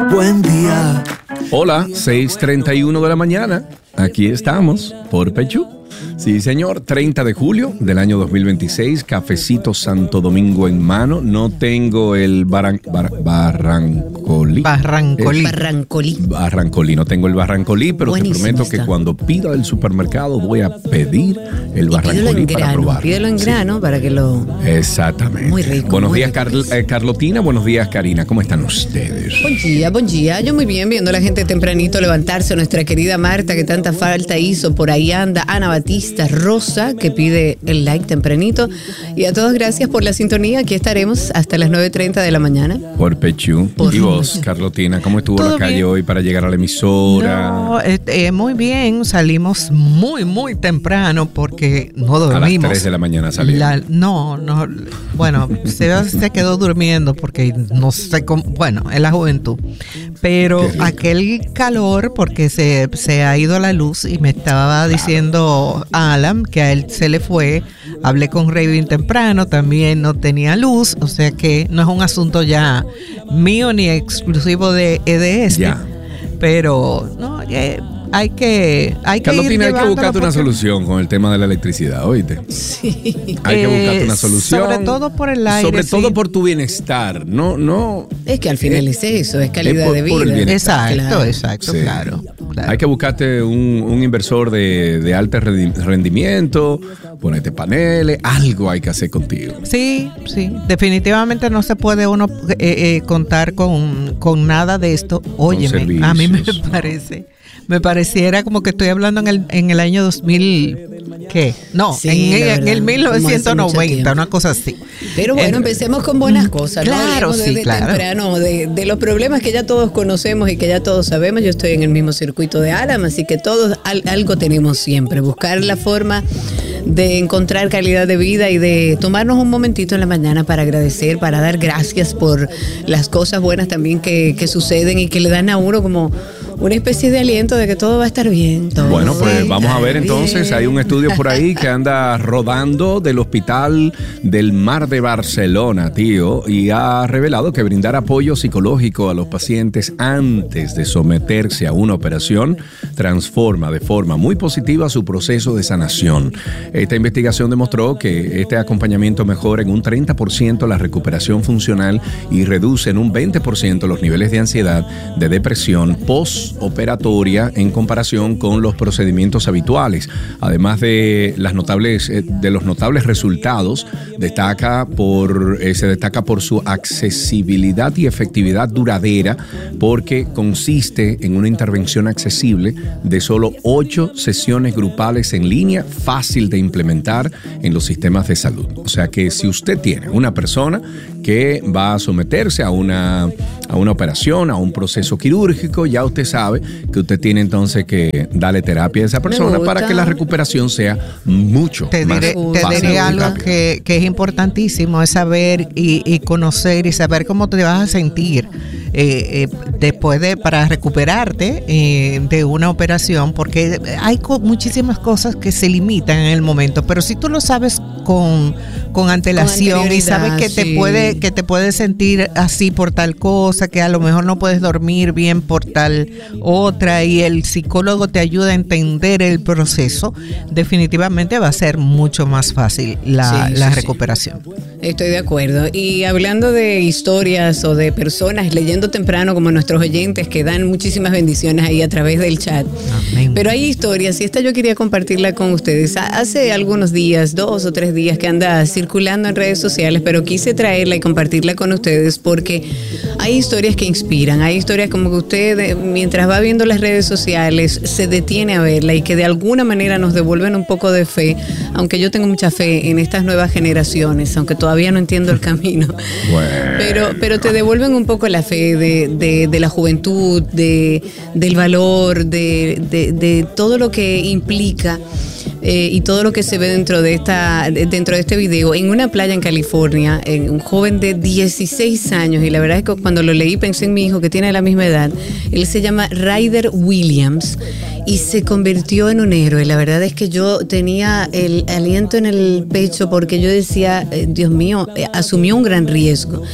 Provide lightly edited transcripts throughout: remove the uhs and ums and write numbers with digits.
Buen día. Hola, 6:31 de la mañana. Aquí estamos por Pechú. Sí, señor, 30 de julio del año 2026, cafecito Santo Domingo en mano. No tengo el barrancolí. Barrancolí, no tengo el barrancolí, pero buenísimo, te prometo que cuando pida del supermercado voy a pedir el barrancolí para probarlo. Pídelo en grano para que lo... Exactamente. Muy rico. Buenos días, rico. Carlotina. Buenos días, Karina. ¿Cómo están ustedes? Buen día. Yo muy bien, viendo a la gente tempranito levantarse. Nuestra querida Marta, que tanta falta hizo, por ahí anda. Ana Batista, Rosa, que pide el like tempranito. Y a todos, gracias por la sintonía. Aquí estaremos hasta las 9:30 de la mañana. Por Pechú. ¿Y vos, Carlotina? ¿Cómo estuvo la calle hoy para llegar a la emisora? No, muy bien. Salimos muy temprano porque no dormimos. A las 3 de la mañana salimos. Bueno, se quedó durmiendo porque no sé cómo. Bueno, es la juventud. Pero aquel calor, porque se ha ido la luz y me estaba diciendo Alan que a él se le fue. Hablé con Rey bien temprano, también no tenía luz, o sea que no es un asunto ya mío ni exclusivo de EDS. Ya. Pero no, hay que Carlotina, hay que buscarte una solución con el tema de la electricidad, ¿oíste? Sí. Hay que buscarte una solución. Sobre todo por el aire. Sobre todo por tu bienestar. No. Es que al final es eso, es calidad de vida. Por el bienestar. Exacto, sí. Claro. Hay que buscarte un inversor de alto rendimiento, ponerte paneles, algo hay que hacer contigo. Sí. Definitivamente no se puede uno contar con nada de esto. Óyeme, a mí me pareciera como que estoy hablando en el año 2000, ¿qué? No, sí, en el 1990, una cosa así. Pero bueno, empecemos con buenas cosas. Claro, sí, claro. Temprano, de los problemas que ya todos conocemos y que ya todos sabemos. Yo estoy en el mismo circuito de Alam, así que todos algo tenemos siempre. Buscar la forma de encontrar calidad de vida y de tomarnos un momentito en la mañana para agradecer, para dar gracias por las cosas buenas también que suceden y que le dan a uno como una especie de aliento de que todo va a estar bien. Bueno, pues vamos a ver entonces. Hay un estudio por ahí que anda rodando del Hospital del Mar de Barcelona, tío, y ha revelado que brindar apoyo psicológico a los pacientes antes de someterse a una operación transforma de forma muy positiva su proceso de sanación. Esta investigación demostró que este acompañamiento mejora en un 30% la recuperación funcional y reduce en un 20% los niveles de ansiedad, de depresión postoperatoria en comparación con los procedimientos habituales. Además de los notables resultados, se destaca por su accesibilidad y efectividad duradera, porque consiste en una intervención accesible de solo 8 sesiones grupales en línea, fácil de implementar en los sistemas de salud. O sea que si usted tiene una persona que va a someterse a una operación, a un proceso quirúrgico, ya usted sabe que usted tiene entonces que darle terapia a esa persona para que la recuperación sea mucho más fácil. Te diré algo que es importantísimo, es saber y conocer y saber cómo te vas a sentir después para recuperarte de una operación, porque hay muchísimas cosas que se limitan en el momento, pero si tú lo sabes con antelación y sabes que te puedes sentir así por tal cosa, que a lo mejor no puedes dormir bien por tal otra, y el psicólogo te ayuda a entender el proceso, definitivamente va a ser mucho más fácil la recuperación. Estoy de acuerdo. Y hablando de historias o de personas leyendo temprano como nuestros oyentes que dan muchísimas bendiciones ahí a través del chat. Amén. Pero hay historias, y esta yo quería compartirla con ustedes. Hace algunos días, 2 o 3 días, que anda circulando en redes sociales, pero quise traerla y compartirla con ustedes porque hay historias que inspiran, hay historias como que usted mientras va viendo las redes sociales se detiene a verla y que de alguna manera nos devuelven un poco de fe, aunque yo tengo mucha fe en estas nuevas generaciones, aunque todavía no entiendo el camino. Bueno. Pero te devuelven un poco la fe de la juventud, del valor, de todo lo que implica y todo lo que se ve dentro de este video. En una playa en California, un joven de 16 años, y la verdad es que cuando lo leí pensé en mi hijo que tiene la misma edad. Él se llama Ryder Williams y se convirtió en un héroe. La verdad es que yo tenía el aliento en el pecho porque yo decía, Dios mío, asumió un gran riesgo.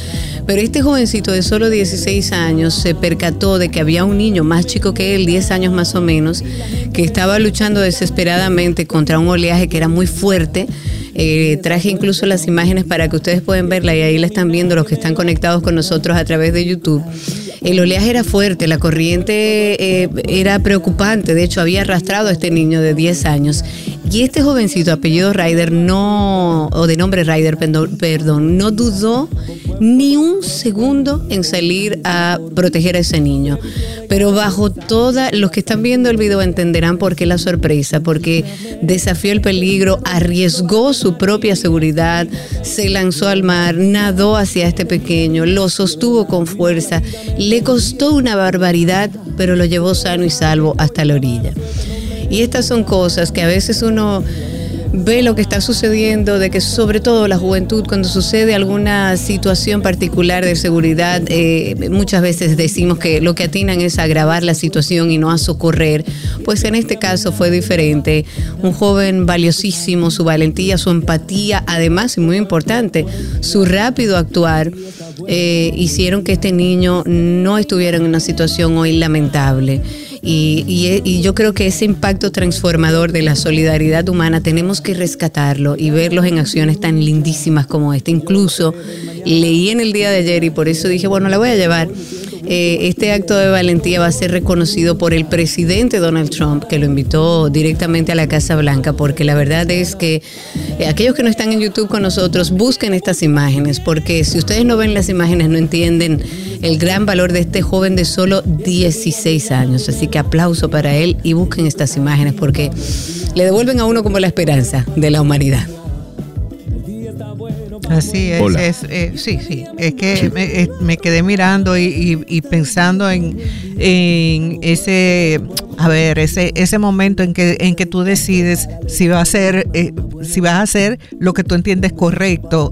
Pero este jovencito de solo 16 años se percató de que había un niño más chico que él, 10 años más o menos, que estaba luchando desesperadamente contra un oleaje que era muy fuerte. Traje incluso las imágenes para que ustedes puedan verla y ahí la están viendo los que están conectados con nosotros a través de YouTube. El oleaje era fuerte, la corriente era preocupante, de hecho había arrastrado a este niño de 10 años. Y este jovencito, apellido Ryder, o de nombre Ryder, perdón, no dudó ni un segundo en salir a proteger a ese niño. Pero bajo los que están viendo el video entenderán por qué la sorpresa, porque desafió el peligro, arriesgó su propia seguridad, se lanzó al mar, nadó hacia este pequeño, lo sostuvo con fuerza, le costó una barbaridad, pero lo llevó sano y salvo hasta la orilla. Y estas son cosas que a veces uno ve lo que está sucediendo, de que sobre todo la juventud, cuando sucede alguna situación particular de seguridad, muchas veces decimos que lo que atinan es a agravar la situación y no a socorrer. Pues en este caso fue diferente. Un joven valiosísimo, su valentía, su empatía, además, y muy importante, su rápido actuar, hicieron que este niño no estuviera en una situación hoy lamentable. Y yo creo que ese impacto transformador de la solidaridad humana tenemos que rescatarlo y verlos en acciones tan lindísimas como esta. Incluso leí en el día de ayer y por eso dije, bueno, la voy a llevar. Este acto de valentía va a ser reconocido por el presidente Donald Trump, que lo invitó directamente a la Casa Blanca, porque la verdad es que aquellos que no están en YouTube con nosotros, busquen estas imágenes, porque si ustedes no ven las imágenes no entienden el gran valor de este joven de solo 16 años. Así que aplauso para él y busquen estas imágenes porque le devuelven a uno como la esperanza de la humanidad. Así es. Hola. Sí. Es que sí. Me quedé mirando y pensando en ese, ese momento en que tú decides si vas a hacer lo que tú entiendes correcto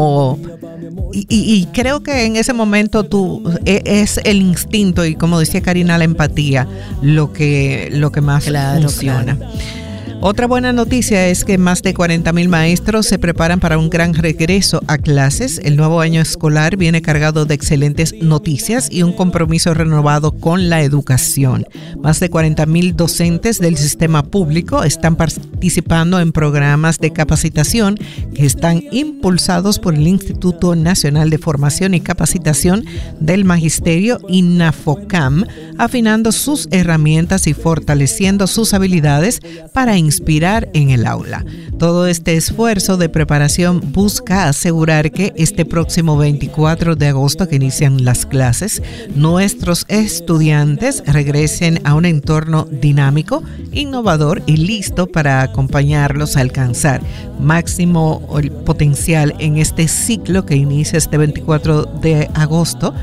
y creo que en ese momento es el instinto y, como decía Karina, la empatía lo que más funciona. Claro. Otra buena noticia es que más de 40,000 maestros se preparan para un gran regreso a clases. El nuevo año escolar viene cargado de excelentes noticias y un compromiso renovado con la educación. Más de 40,000 docentes del sistema público están participando en programas de capacitación que están impulsados por el Instituto Nacional de Formación y Capacitación del Magisterio, INAFOCAM, afinando sus herramientas y fortaleciendo sus habilidades para inspirar en el aula. Todo este esfuerzo de preparación busca asegurar que este próximo 24 de agosto, que inician las clases, nuestros estudiantes regresen a un entorno dinámico, innovador y listo para acompañarlos a alcanzar máximo potencial en este ciclo que inicia este 24 de agosto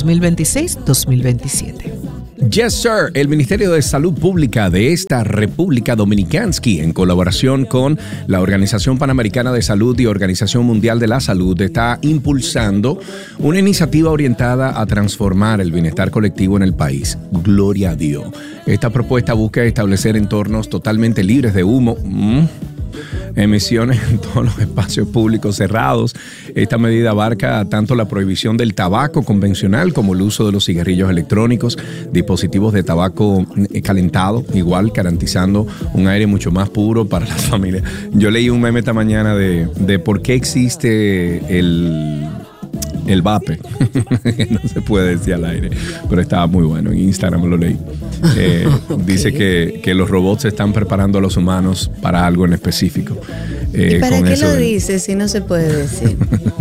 2026-2027. Yes, sir. El Ministerio de Salud Pública de esta República Dominicansky, en colaboración con la Organización Panamericana de Salud y Organización Mundial de la Salud, está impulsando una iniciativa orientada a transformar el bienestar colectivo en el país. Gloria a Dios. Esta propuesta busca establecer entornos totalmente libres de humo, emisiones en todos los espacios públicos cerrados. Esta medida abarca tanto la prohibición del tabaco convencional como el uso de los cigarrillos electrónicos, dispositivos de tabaco calentado, igual garantizando un aire mucho más puro para las familias. Yo leí un meme esta mañana de por qué existe el vape, que no se puede decir al aire, pero estaba muy bueno. En Instagram lo leí. Okay. Dice que los robots se están preparando a los humanos para algo en específico. ¿Y para qué lo dice si no se puede decir?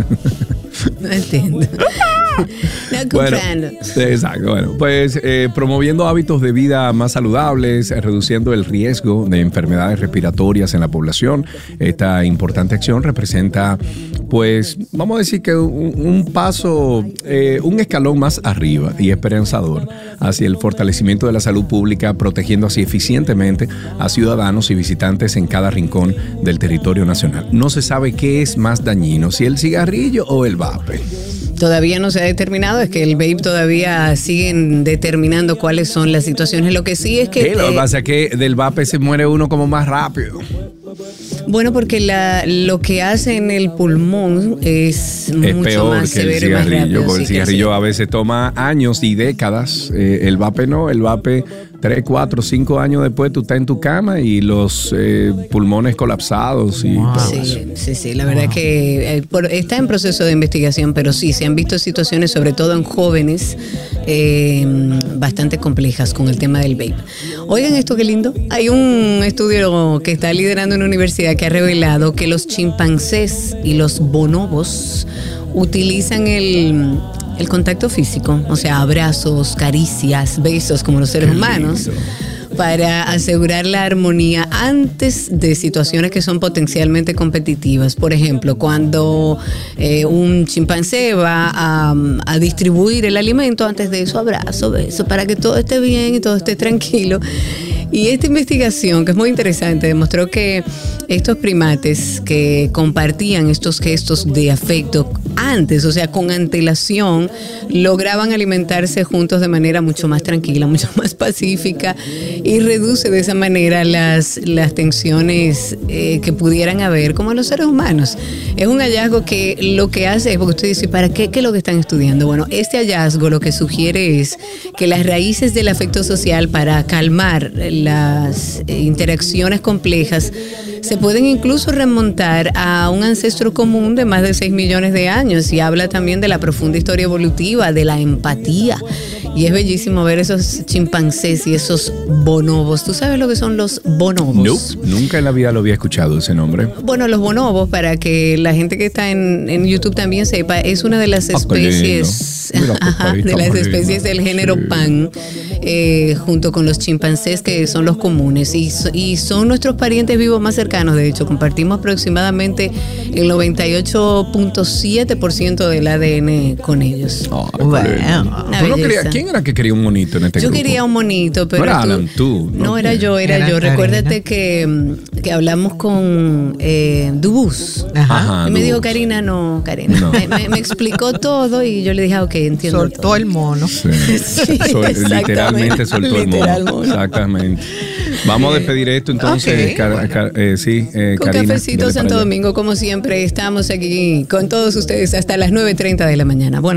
No entiendo. No comprendo. Bueno, exacto. Bueno, pues promoviendo hábitos de vida más saludables, reduciendo el riesgo de enfermedades respiratorias en la población. Esta importante acción representa, pues, vamos a decir que un paso, un escalón más arriba y esperanzador hacia el fortalecimiento de la salud pública, protegiendo así eficientemente a ciudadanos y visitantes en cada rincón del territorio nacional. No se sabe qué es más dañino, si el cigarrillo o el vape. Todavía no se ha determinado, es que el vape todavía siguen determinando cuáles son las situaciones. Lo que sí es que... Lo que pasa es que del vape se muere uno como más rápido. Bueno, porque lo que hace en el pulmón es mucho peor más que el severo y más cigarrillo, rápido. porque el cigarrillo a veces toma años y décadas. El vape no, el vape 3, 4, 5 años después tú estás en tu cama y los pulmones colapsados y todo eso. Sí, la verdad que está en proceso de investigación, pero sí, se han visto situaciones, sobre todo en jóvenes, bastante complejas con el tema del vape. Oigan esto, qué lindo. Hay un estudio que está liderando una universidad que ha revelado que los chimpancés y los bonobos utilizan el contacto físico, o sea, abrazos, caricias, besos como los seres humanos, para asegurar la armonía antes de situaciones que son potencialmente competitivas. Por ejemplo, cuando un chimpancé va a distribuir el alimento, antes de eso abrazo, beso, para que todo esté bien y todo esté tranquilo. Y esta investigación, que es muy interesante, demostró que estos primates que compartían estos gestos de afecto antes, o sea, con antelación, lograban alimentarse juntos de manera mucho más tranquila, mucho más pacífica, y reduce de esa manera las tensiones que pudieran haber, como en los seres humanos. Es un hallazgo que lo que hace es, porque usted dice, ¿para qué? ¿Qué es lo que están estudiando? Bueno, este hallazgo lo que sugiere es que las raíces del afecto social para calmar las interacciones complejas se pueden incluso remontar a un ancestro común de más de 6 millones de años, y habla también de la profunda historia evolutiva, de la empatía. Y es bellísimo ver esos chimpancés y esos bonobos. ¿Tú sabes lo que son los bonobos? No, nunca en la vida lo había escuchado ese nombre. Bueno, los bonobos, para que la gente que está en YouTube también sepa, es una de las especies, del género Pan, junto con los chimpancés, que son los comunes, y son nuestros parientes vivos más cercanos. De hecho, compartimos aproximadamente el 98.7% del ADN con ellos. ¿Quién era que quería un monito en este grupo? Yo quería un monito, pero no era Alan, tú. No, era yo. Recuérdate que hablamos con Dubús. Ajá. Y me dijo, Karina. No. Me explicó todo y yo le dije, ok, entiendo. Soltó todo. el mono. Sí, Literalmente soltó el mono. Exactamente. Vamos a despedir esto entonces. Okay. Con Karina, Cafecito Santo Domingo, como siempre, estamos aquí con todos ustedes hasta las 9:30 de la mañana. Bueno.